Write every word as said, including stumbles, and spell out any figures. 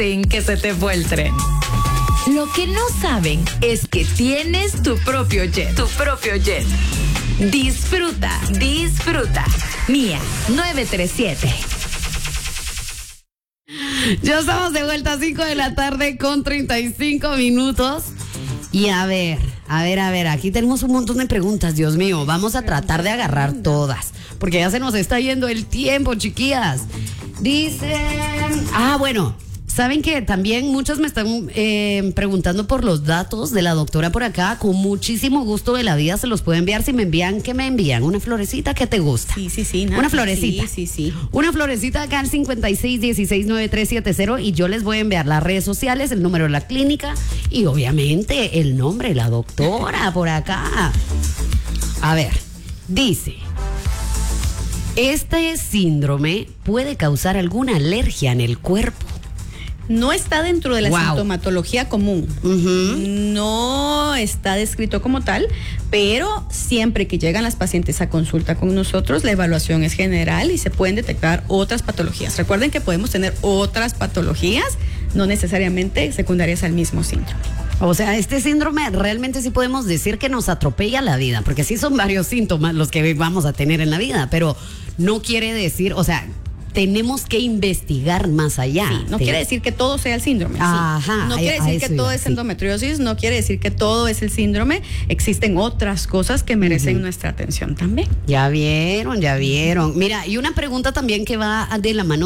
dicen que se te fue el tren. Lo que no saben es que tienes tu propio jet. Tu propio jet. Disfruta, disfruta. Mía nueve tres siete. Ya estamos de vuelta a cinco de la tarde con treinta y cinco minutos. Y a ver, a ver, a ver, aquí tenemos un montón de preguntas, Dios mío. Vamos a tratar de agarrar todas, porque ya se nos está yendo el tiempo, chiquillas. Dicen... Ah, bueno, saben que también muchos me están eh, preguntando por los datos de la doctora por acá. Con muchísimo gusto de la vida se los puedo enviar. Si me envían, ¿qué me envían? ¿Una florecita? ¿Qué te gusta? Sí, sí, sí. Nada. Una florecita. Sí, sí, sí. Una florecita acá al cincuenta y seis dieciséis noventa y tres setenta y yo les voy a enviar las redes sociales, el número de la clínica y obviamente el nombre de la doctora por acá. A ver, dice... ¿Este síndrome puede causar alguna alergia en el cuerpo? No está dentro de la Wow. sintomatología común. Uh-huh. No está descrito como tal, pero siempre que llegan las pacientes a consulta con nosotros, la evaluación es general y se pueden detectar otras patologías. Recuerden que podemos tener otras patologías, no necesariamente secundarias al mismo síndrome. O sea, este síndrome realmente sí podemos decir que nos atropella la vida, porque sí son varios síntomas los que vamos a tener en la vida, pero no quiere decir, o sea, tenemos que investigar más allá. Sí, no Te... quiere decir que todo sea el síndrome. Sí. Ajá, no a, quiere a decir que eso todo iba, es sí. endometriosis, no quiere decir que todo es el síndrome. Existen otras cosas que merecen uh-huh. nuestra atención también. Ya vieron, ya vieron. Mira, y una pregunta también que va de la mano